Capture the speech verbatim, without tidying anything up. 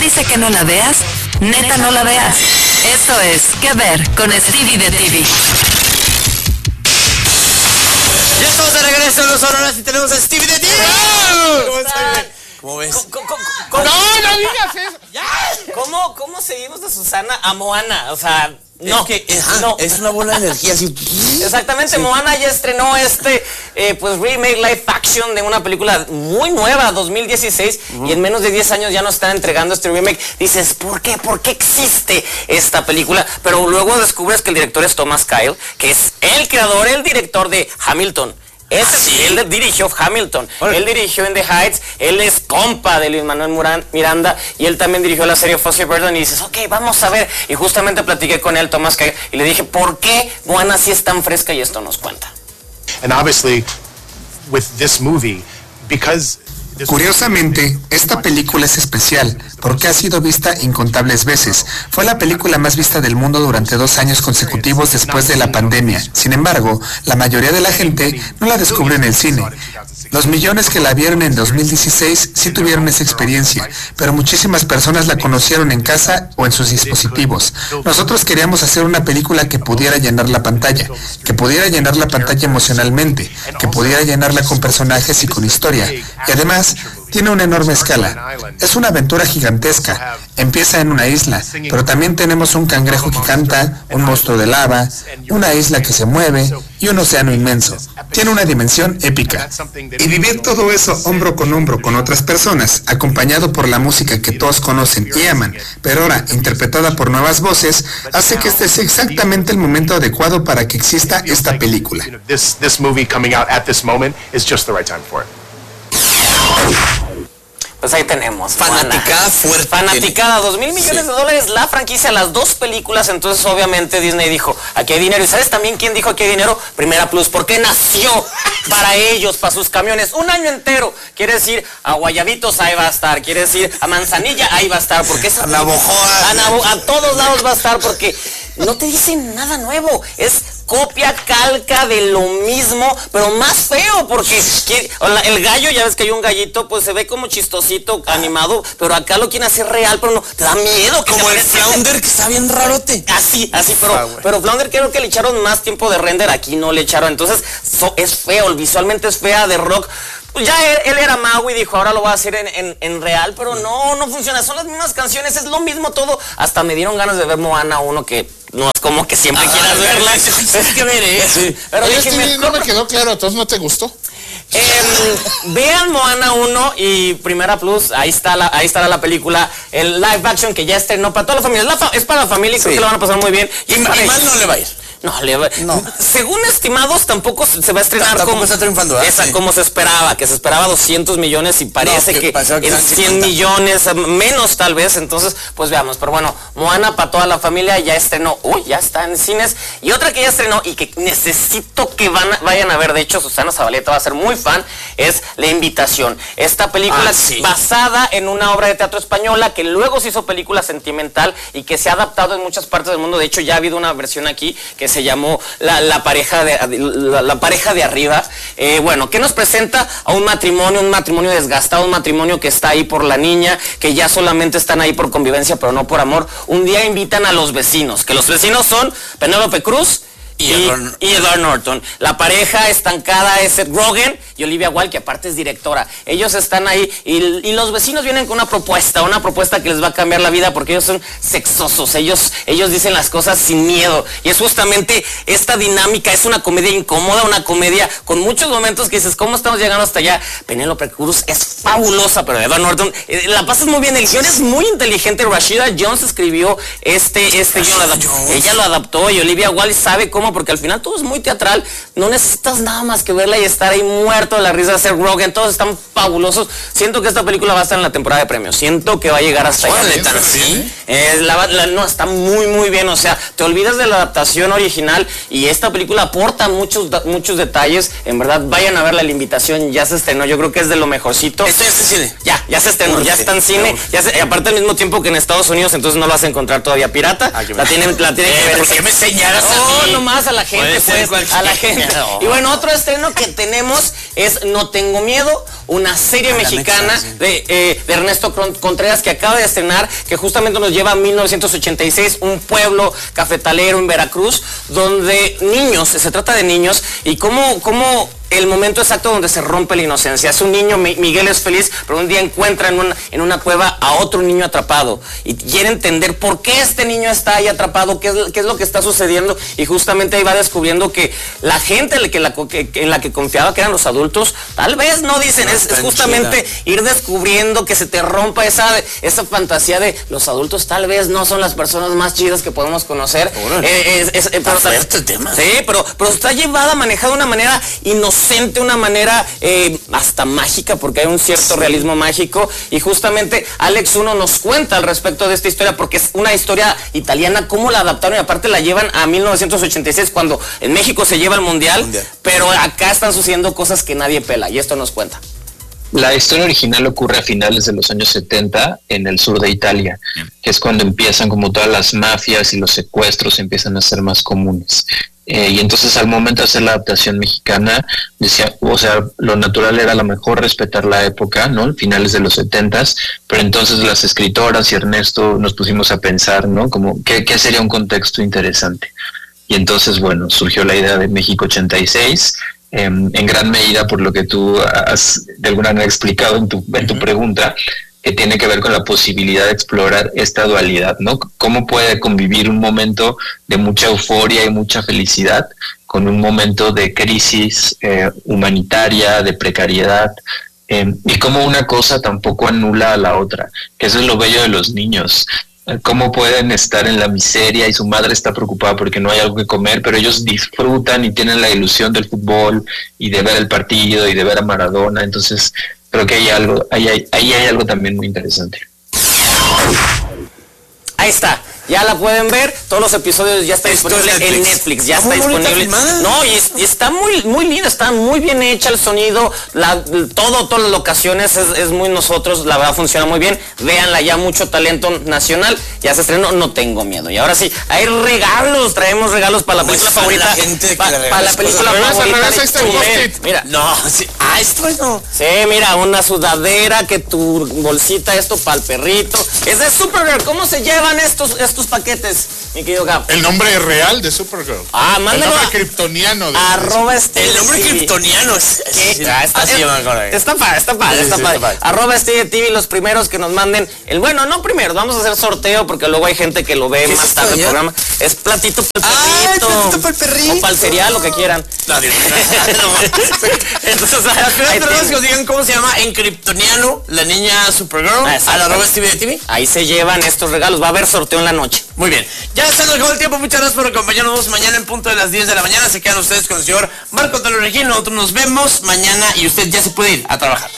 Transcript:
dice que no la veas, neta no la veas. Esto es ¿Qué ver? Con Stevie de T V. Ya estamos de regreso en los Auroras y tenemos a Stevie de T V. ¿Cómo estás? ¿Cómo ves? ¿Cómo, cómo, cómo, no, no digas eso. ¿Ya? ¿Cómo, ¿Cómo seguimos de Susana a Moana? O sea, no. Es que ajá, no. es una bola de energía así. Exactamente, sí. Moana ya estrenó este eh, pues remake live action de una película muy nueva, dos mil dieciséis, uh-huh. y en menos de diez años ya nos están entregando este remake. Dices, ¿por qué? ¿Por qué existe esta película? Pero luego descubres que el director es Thomas Kyle, que es el creador, el director de Hamilton. Ese, ¿Ah, sí? Él dirigió Hamilton, Oye. él dirigió In the Heights, él es compa de Luis Manuel Miranda y él también dirigió la serie Foster Burton y dices, ok, vamos a ver. Y justamente platiqué con él, Tomás, y le dije, ¿por qué Moana sí es tan fresca? Y esto nos cuenta. And obviously, with this movie, because Curiosamente, esta película es especial porque ha sido vista incontables veces. Fue la película más vista del mundo durante dos años consecutivos después de la pandemia. Sin embargo, la mayoría de la gente no la descubrió en el cine. Los millones que la vieron en dos mil dieciséis sí tuvieron esa experiencia, pero muchísimas personas la conocieron en casa o en sus dispositivos. Nosotros queríamos hacer una película que pudiera llenar la pantalla, que pudiera llenar la pantalla emocionalmente, que pudiera llenarla con personajes y con historia. Y además, tiene una enorme escala. Es una aventura gigantesca. Empieza en una isla, pero también tenemos un cangrejo que canta, un monstruo de lava, una isla que se mueve y un océano inmenso. Tiene una dimensión épica. Y vivir todo eso hombro con hombro con otras personas, acompañado por la música que todos conocen y aman, pero ahora interpretada por nuevas voces, hace que este sea exactamente el momento adecuado para que exista esta película. Pues ahí tenemos. Fanaticada fuerte. Fanaticada, dos mil millones sí. de dólares la franquicia, las dos películas. Entonces obviamente Disney dijo, aquí hay dinero. ¿Y sabes también quién dijo aquí hay dinero? Primera Plus, porque nació para ellos, para sus camiones, un año entero. Quiere decir, a Guayabitos ahí va a estar. Quiere decir, a Manzanilla ahí va a estar. Porque esa a Navojoa. A, Navo, a todos lados va a estar porque no te dicen nada nuevo. Es copia, calca de lo mismo, pero más feo, porque el gallo, ya ves que hay un gallito, pues se ve como chistosito, animado, pero acá lo quieren hacer real, pero no, te da miedo. Que como el Flounder, que está bien rarote. Así, así, pero, ah, pero Flounder creo que le echaron más tiempo de render, aquí no le echaron, entonces so, es feo, visualmente es fea, de rock. Ya él, él era mago y dijo, ahora lo voy a hacer en, en, en real, pero no, no funciona, son las mismas canciones, es lo mismo todo. Hasta me dieron ganas de ver Moana uno, que no es como que siempre ah, quieras verla. Es que ver, ¿eh? Sí. Pero Oye, dije, me, no me quedó claro, entonces no te gustó. Eh, vean Moana uno y Primera Plus, ahí está la, ahí estará la película, el live action que ya estrenó para toda la familia, es, la fa es para la familia y sí. creo que lo van a pasar muy bien. Y, y mal no le va a ir. No, le va, no. Según estimados tampoco se va a estrenar como, está triunfando, ¿eh? esa, sí. como se esperaba, que se esperaba doscientos millones y parece no, que, que en cien millones, menos tal vez, entonces pues veamos, pero bueno, Moana para toda la familia ya estrenó, uy, ya está en cines, y otra que ya estrenó y que necesito que van a, vayan a ver, de hecho Susana Zabaleta va a ser muy fan, es La Invitación, esta película ah, sí. basada en una obra de teatro española que luego se hizo película sentimental y que se ha adaptado en muchas partes del mundo, de hecho ya ha habido una versión aquí que se llamó la, la pareja de la, la pareja de arriba, eh, bueno, que nos presenta a un matrimonio, un matrimonio desgastado, un matrimonio que está ahí por la niña, que ya solamente están ahí por convivencia, pero no por amor. Un día invitan a los vecinos, que los vecinos son Penélope Cruz y, y, Edward, y Edward Norton. La pareja estancada es Seth Rogen y Olivia Wilde, que aparte es directora. Ellos están ahí y, y los vecinos vienen con una propuesta, una propuesta que les va a cambiar la vida porque ellos son sexosos, ellos, ellos dicen las cosas sin miedo. Y es justamente esta dinámica, es una comedia incómoda, una comedia con muchos momentos que dices, ¿cómo estamos llegando hasta allá? Penélope Cruz es fabulosa, pero Edward Norton, eh, la pasas muy bien, el guión es muy inteligente. Rashida Jones escribió este, este guión, ella lo adaptó y Olivia Wilde sabe cómo, porque al final todo es muy teatral, no necesitas nada más que verla y estar ahí muerto de la risa de Seth Rogen, todos están fabulosos. Siento que esta película va a estar en la temporada de premios, siento que va a llegar hasta allá. ¿Sí? Eh, la, la, no, está muy muy bien, o sea, te olvidas de la adaptación original y esta película aporta muchos, muchos detalles, en verdad vayan a verla. La Invitación ya se estrenó, yo creo que es de lo mejorcito. ¿Esto ya está en cine? Ya, ya se estrenó, ya está en cine, ya se, aparte al mismo tiempo que en Estados Unidos, entonces no la vas a encontrar todavía pirata, ah, la tienen, la tienen eh, que ver. ¿Por qué me señalas no, a mí? No, nomás más a la gente, pues, a la gente. No. Y bueno, otro estreno que tenemos es No Tengo Miedo, una serie a mexicana mexa, sí. de, eh, de Ernesto Contreras que acaba de estrenar, que justamente nos lleva a mil novecientos ochenta y seis, un pueblo cafetalero en Veracruz, donde niños, se trata de niños, y cómo, cómo el momento exacto donde se rompe la inocencia. Es un niño, Miguel es feliz, pero un día encuentra en una, en una cueva a otro niño atrapado y quiere entender por qué este niño está ahí atrapado, qué es, qué es lo que está sucediendo, y justamente ahí va descubriendo que la gente que la, que, en la que confiaba, que eran los adultos, tal vez no dicen, es, es justamente ir descubriendo que se te rompa esa, esa fantasía de los adultos tal vez no son las personas más chidas que podemos conocer. Eh, es, es, eh, pero, fuerte el tema. Sí, pero, pero está llevada, manejada de una manera inocente, una manera eh, hasta mágica, porque hay un cierto sí. realismo mágico, y justamente Alex Uno nos cuenta al respecto de esta historia, porque es una historia italiana, cómo la adaptaron, y aparte la llevan a mil novecientos ochenta y seis, cuando en México se lleva el mundial, mundial, pero acá están sucediendo cosas que nadie pela, y esto nos cuenta. La historia original ocurre a finales de los años setenta en el sur de Italia, que es cuando empiezan como todas las mafias y los secuestros empiezan a ser más comunes. Eh, y entonces al momento de hacer la adaptación mexicana, decía, o sea, lo natural era a lo mejor respetar la época, ¿no? Finales de los setentas, pero entonces las escritoras y Ernesto nos pusimos a pensar, ¿no? Como, ¿qué, qué sería un contexto interesante? Y entonces, bueno, surgió la idea de México ochenta y seis, eh, en gran medida por lo que tú has de alguna manera explicado en tu, en tu uh-huh. pregunta, que tiene que ver con la posibilidad de explorar esta dualidad, ¿no? Cómo puede convivir un momento de mucha euforia y mucha felicidad con un momento de crisis eh, humanitaria, de precariedad, eh, y cómo una cosa tampoco anula a la otra, que eso es lo bello de los niños. Cómo pueden estar en la miseria y su madre está preocupada porque no hay algo que comer, pero ellos disfrutan y tienen la ilusión del fútbol y de ver el partido y de ver a Maradona. Entonces creo que hay algo, ahí hay, ahí hay algo también muy interesante. Ahí está. Ya la pueden ver, todos los episodios ya están disponibles en Netflix, ya está disponible. No, y, es, y está muy muy linda, está muy bien hecha el sonido, la, todo, todas las locaciones es, es muy nosotros, la verdad funciona muy bien. Véanla, ya mucho talento nacional, ya se estrenó No Tengo Miedo. Y ahora sí, hay regalos, traemos regalos para la película favorita. La gente para pa la película favorita. De mira, no, sí, ah, esto no. Sí, mira, una sudadera, que tu bolsita, esto para el perrito. Es de Supergirl. ¿Cómo se llevan estos estos paquetes, mi querido Gab? El nombre real de Supergirl. Ah, mándalo. El nombre kryptoniano. De arroba este. El nombre kryptoniano es. es, es ah, está, así es, está padre, está padre, está padre. Arroba este T V, los primeros que nos manden. El bueno, no primero, vamos a hacer sorteo porque luego hay gente que lo ve más tarde el programa. Es platito para el perrito. Ah, platito para el perrito. O para el cereal, lo que quieran. No, Dios, entonces, que os digan cómo se llama en kryptoniano la niña Supergirl. Ah, a la arroba este T V. Ahí se llevan estos regalos. Va a haber sorteo en la noche. Muy bien. Ya se nos acabó el tiempo. Muchas gracias por acompañarnos mañana en punto de las diez de la mañana. Se quedan ustedes con el señor Marco Antonio Regil. Nosotros nos vemos mañana y usted ya se puede ir a trabajar.